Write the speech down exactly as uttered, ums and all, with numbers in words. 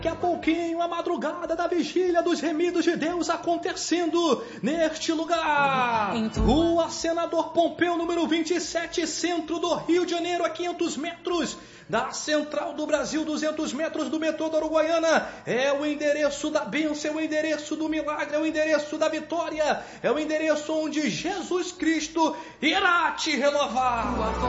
Daqui a pouquinho, a madrugada da vigília dos remidos de Deus acontecendo neste lugar. Rua Senador Pompeu, número vinte e sete, centro do Rio de Janeiro, a quinhentos metros da Central do Brasil, duzentos metros do metrô da Uruguaiana. É o endereço da bênção, é o endereço do milagre, é o endereço da vitória, é o endereço onde Jesus Cristo irá te renovar.